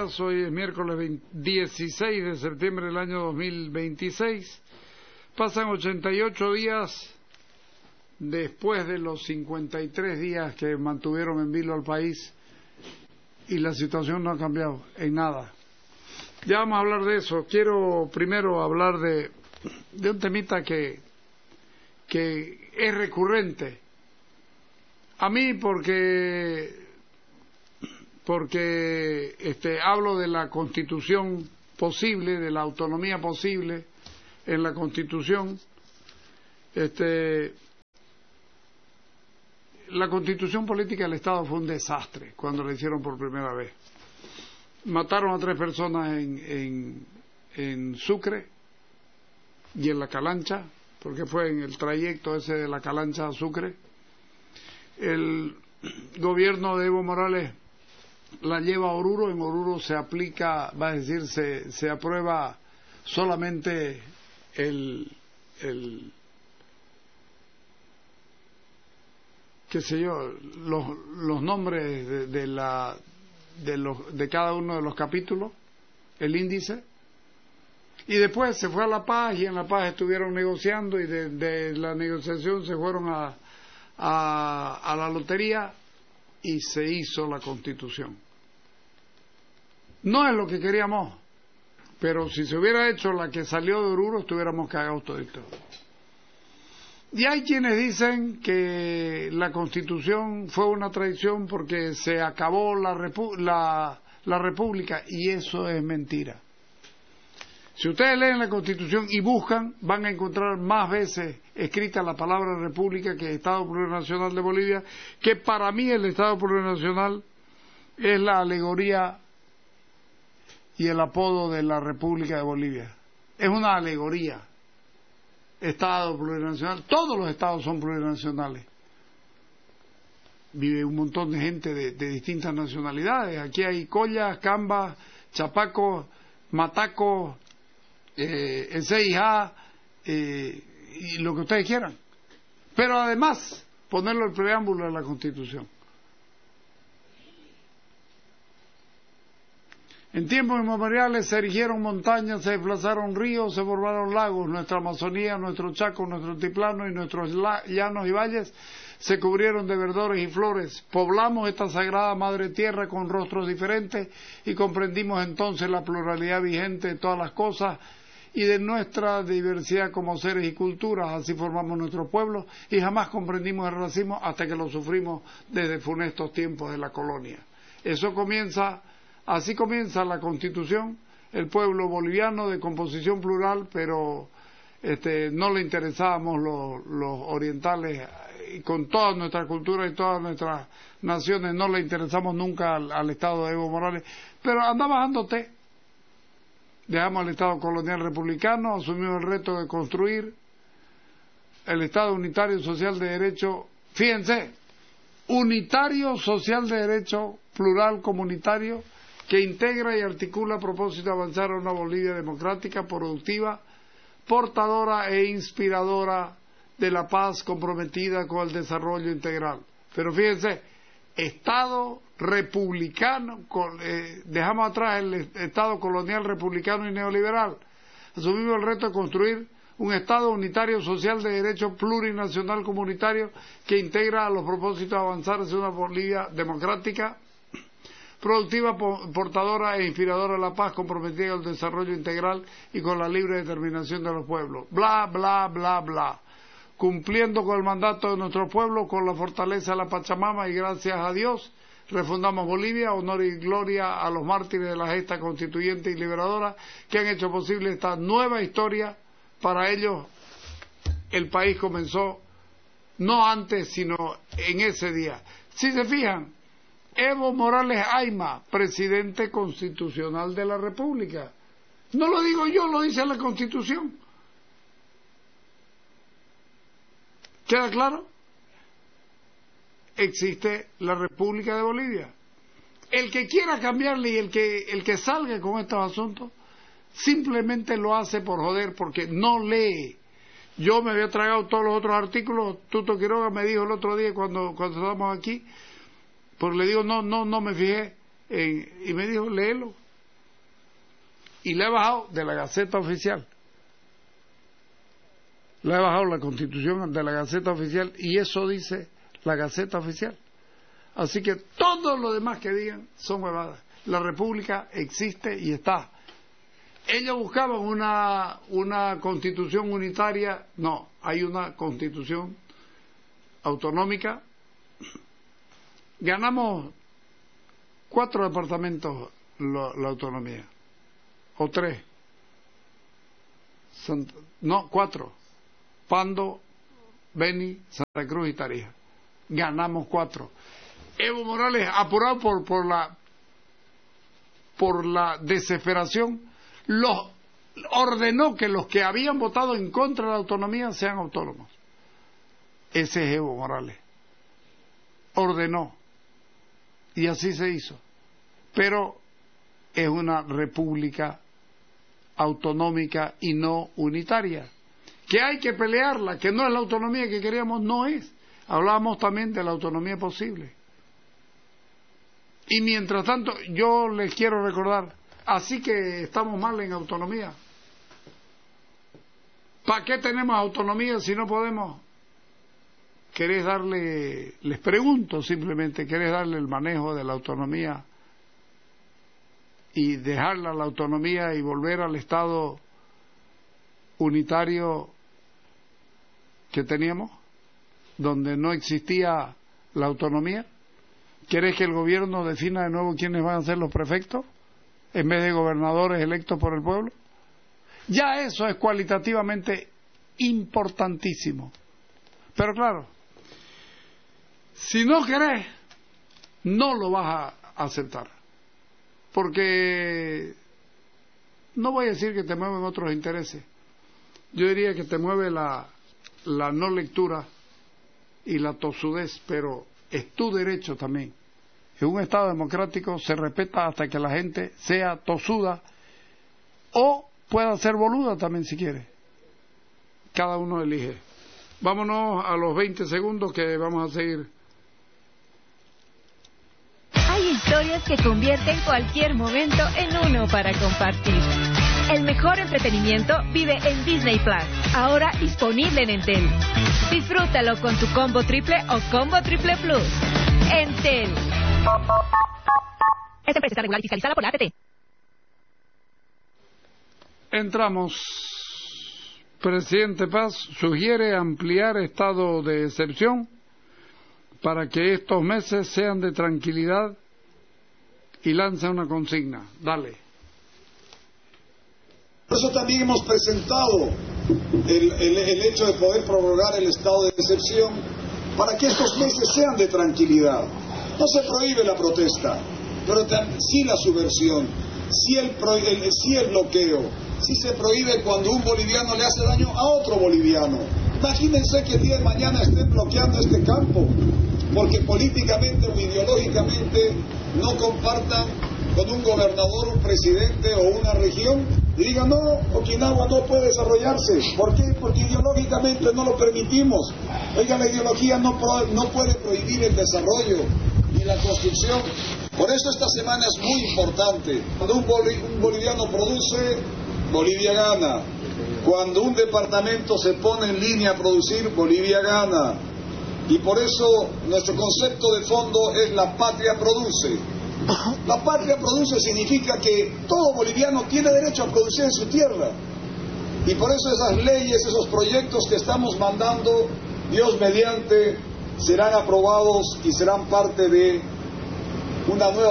días. Hoy es miércoles 16 de septiembre del año 2026. Pasan 88 días después de los 53 días que mantuvieron en vilo al país y la situación no ha cambiado en nada. Ya vamos a hablar de eso. Quiero primero hablar de un temita que es recurrente. A mí porque hablo de la constitución posible, de la autonomía posible en la constitución. La constitución política del Estado fue un desastre cuando la hicieron por primera vez. Mataron a 3 personas en Sucre y en La Calancha, porque fue en el trayecto ese de La Calancha a Sucre. El gobierno de Evo Morales la lleva a Oruro. En Oruro se aplica, va a decir, se aprueba solamente qué sé yo, los nombres de cada uno de los capítulos, el índice, y después se fue a La Paz, y en La Paz estuvieron negociando, y de la negociación se fueron a la lotería y se hizo la Constitución. No es lo que queríamos, pero si se hubiera hecho la que salió de Oruro, estuviéramos cagados toditos. Y hay quienes dicen que la Constitución fue una traición porque se acabó la República, y eso es mentira. Si ustedes leen la Constitución y buscan, van a encontrar más veces escrita la palabra República que Estado Plurinacional de Bolivia, que para mí el Estado Plurinacional es la alegoría y el apodo de la República de Bolivia. Es una alegoría. Estado plurinacional, todos los estados son plurinacionales. Vive un montón de gente de distintas nacionalidades. Aquí hay collas, cambas, chapacos, matacos, SIA, y lo que ustedes quieran. Pero además, ponerlo el preámbulo de la Constitución. En tiempos inmemoriales se erigieron montañas, se desplazaron ríos, se formaron lagos. Nuestra Amazonía, nuestro Chaco, nuestro altiplano y nuestros llanos y valles se cubrieron de verdores y flores. Poblamos esta sagrada madre tierra con rostros diferentes y comprendimos entonces la pluralidad vigente de todas las cosas y de nuestra diversidad como seres y culturas. Así formamos nuestro pueblo y jamás comprendimos el racismo hasta que lo sufrimos desde funestos tiempos de la colonia. Así comienza la Constitución, el pueblo boliviano de composición plural, pero no le interesábamos los orientales, y con toda nuestra cultura y todas nuestras naciones no le interesamos nunca al Estado de Evo Morales, pero andaba bajando té. Dejamos el Estado colonial republicano, asumimos el reto de construir el Estado unitario social de derecho, fíjense, unitario social de derecho, plural, comunitario, que integra y articula a propósito de avanzar a una Bolivia democrática, productiva, portadora e inspiradora de la paz, comprometida con el desarrollo integral. Pero fíjense, Estado republicano, dejamos atrás el Estado colonial republicano y neoliberal, asumimos el reto de construir un Estado unitario social de derecho plurinacional comunitario que integra a los propósitos de avanzar hacia una Bolivia democrática, productiva, portadora e inspiradora de la paz, comprometida con el desarrollo integral y con la libre determinación de los pueblos. Bla, bla, bla, bla. Cumpliendo con el mandato de nuestro pueblo, con la fortaleza de la Pachamama y gracias a Dios, refundamos Bolivia, honor y gloria a los mártires de la gesta constituyente y liberadora que han hecho posible esta nueva historia. Para ellos, el país comenzó no antes, sino en ese día. Si se fijan, Evo Morales Ayma, presidente constitucional de la República. No lo digo yo, lo dice la Constitución. ¿Queda claro? Existe la República de Bolivia. El que quiera cambiarle y el que salga con estos asuntos, simplemente lo hace por joder, porque no lee. Yo me había tragado todos los otros artículos. Tuto Quiroga me dijo el otro día cuando estábamos aquí, porque le digo, no me fijé, y me dijo, léelo. y la he bajado de la Gaceta Oficial. Le he bajado la Constitución de la Gaceta Oficial y eso dice la Gaceta Oficial. Así que todo lo demás que digan son huevadas. La República existe y está. Ellos buscaban una Constitución unitaria. No, hay una Constitución autonómica. Ganamos 4 departamentos la autonomía. O 3. 4. Pando, Beni, Santa Cruz y Tarija. Ganamos 4. Evo Morales, apurado por la desesperación, ordenó que los que habían votado en contra de la autonomía sean autónomos. Ese es Evo Morales. Ordenó. Y así se hizo. Pero es una república autonómica y no unitaria. Que hay que pelearla, que no es la autonomía que queríamos, no es. Hablábamos también de la autonomía posible. Y mientras tanto, yo les quiero recordar, así que estamos mal en autonomía. ¿Para qué tenemos autonomía si no podemos? ¿Querés darle, les pregunto simplemente, querés darle el manejo de la autonomía y dejarla la autonomía y volver al Estado unitario que teníamos, donde no existía la autonomía? ¿Querés que el gobierno defina de nuevo quiénes van a ser los prefectos en vez de gobernadores electos por el pueblo? Ya eso es cualitativamente importantísimo. Pero claro, si no querés, no lo vas a aceptar. Porque no voy a decir que te mueven otros intereses. Yo diría que te mueve la no lectura y la tosudez, pero es tu derecho también. En un Estado democrático se respeta hasta que la gente sea tosuda o pueda ser boluda también si quiere. Cada uno elige. Vámonos a los 20 segundos que vamos a seguir. Hay historias que convierten cualquier momento en uno para compartir. El mejor entretenimiento vive en Disney Plus, ahora disponible en Entel. Disfrútalo con tu combo triple o combo triple plus. Entel. Esta empresa está regulada y fiscalizada por la ATT. Entramos. Presidente Paz sugiere ampliar estado de excepción para que estos meses sean de tranquilidad y lanza una consigna. Dale. Por eso también hemos presentado el hecho de poder prorrogar el estado de excepción para que estos meses sean de tranquilidad. No se prohíbe la protesta, pero sí la subversión, sí el bloqueo, sí se prohíbe cuando un boliviano le hace daño a otro boliviano. Imagínense que el día de mañana estén bloqueando este campo, porque políticamente o ideológicamente no compartan con un gobernador, un presidente o una región y digan, no, Okinawa no puede desarrollarse. ¿Por qué? Porque ideológicamente no lo permitimos. Oiga, la ideología no puede prohibir el desarrollo ni la construcción. Por eso esta semana es muy importante. Cuando un boliviano produce, Bolivia gana. Cuando un departamento se pone en línea a producir, Bolivia gana. Y por eso nuestro concepto de fondo es la patria produce. La patria produce significa que todo boliviano tiene derecho a producir en su tierra. Y por eso esas leyes, esos proyectos que estamos mandando, Dios mediante, serán aprobados y serán parte de una nueva